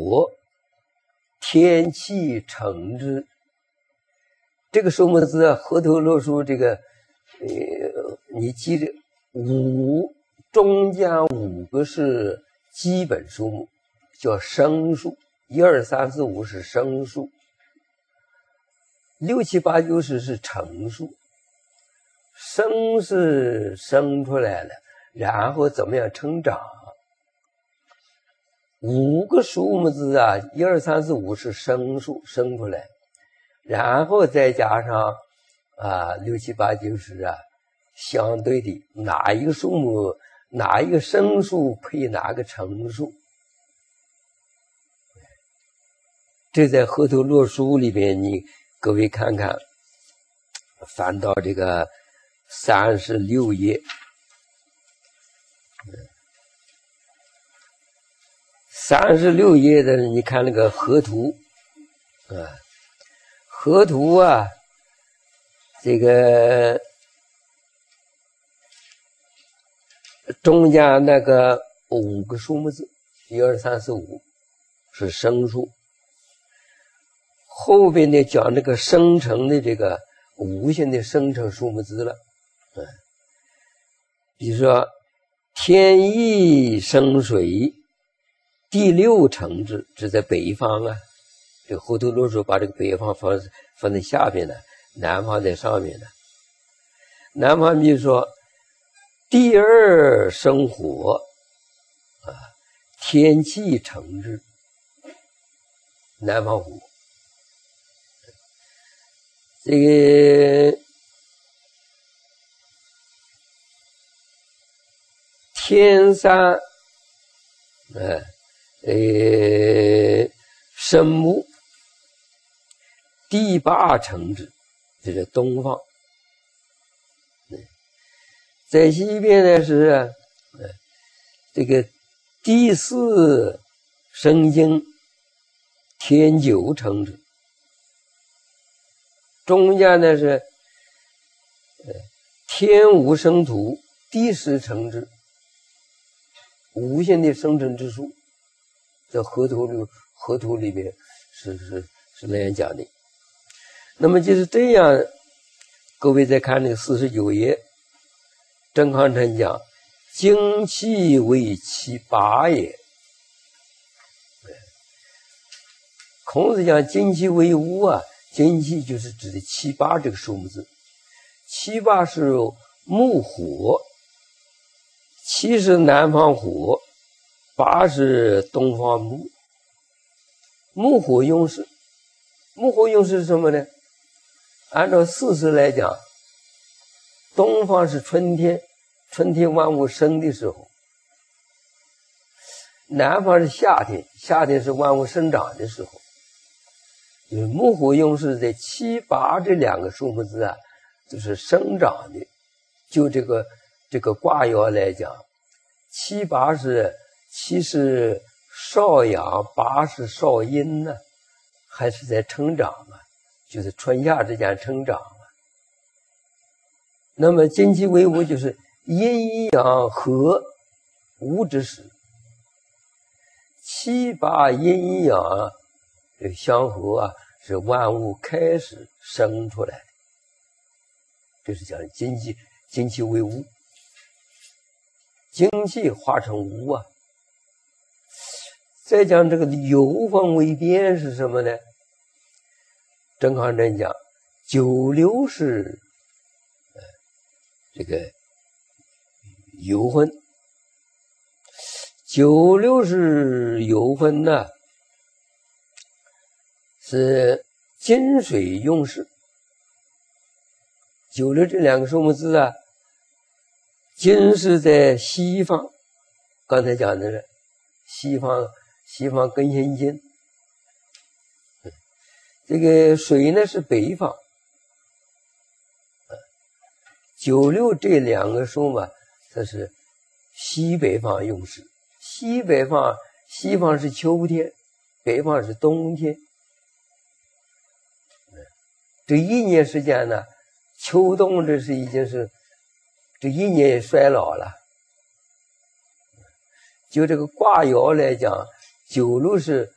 火，天气成之。这个数目字啊，河图洛书这个，你记着5中间5个是基本数目，叫生数，1、2、3、4、5是生数，6、7、8、9、10是成数。生是生出来了，然后怎么样成长？5个数目字啊，1、2、3、4、5是生数，生出来，然后再加上6、7、8、9、10啊，相对的哪一个数目，哪一个生数配哪个成数，这在河图洛书里边，你各位看看，翻到这个36页，36页的你看那个河图河图啊，这个中间那个5个数目字，1、2、3、4、5是生数，后边呢讲这个生成的这个无限的生成数目字了。比如说天意生水，第6成之，这在北方啊。这个河图洛书把这个北方放在下边呢，南方在上面呢。南方比如说第2生火天气成之，南方火。这个天3生木，第8成之，这是东方。在西边呢是这个第4生金，天9成之。中间呢是天5生土，第10成之，无限的生成之数，在河图里面是那样讲的。那么就是这样，各位再看那个49页，郑康成讲精气为其八也。孔子讲精气为五啊，精气就是指的7、8这个数目字。7、8是木火，7是南方火，8是东方木。木火用事，木火用事是什么呢？按照事实来讲，东方是春天，春天万物生的时候；南方是夏天，夏天是万物生长的时候。就是木火用事在7、8这2个数目字啊，就是生长的。就这个卦爻来讲，7、8是7是少阳，8是少阴呢，还是在成长啊，就是春夏之间成长啊。那么精气为五，就是阴阳和无之时。7、8阴阳相合啊，是万物开始生出来的。这是讲精气为无，精气化成无啊。再讲这个有风为变是什么呢？郑康真讲96是这个有分，96是有分呢，是金水用事。96这2个数目字啊，金是在西方，刚才讲的是西方庚辛金，这个水呢是北方。96这2个数嘛，这是西北方用事。西方是秋天，北方是冬天。这1年时间呢，秋冬这是已经是这1年也衰老了。就这个卦爻来讲，96是